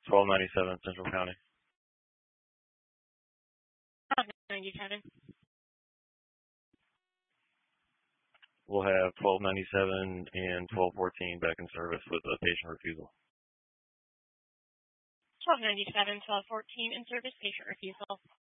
1297 Central County. 1297. We'll have 1297 and 1214 back in service with a patient refusal. 1297, 1214 in service, patient refusal.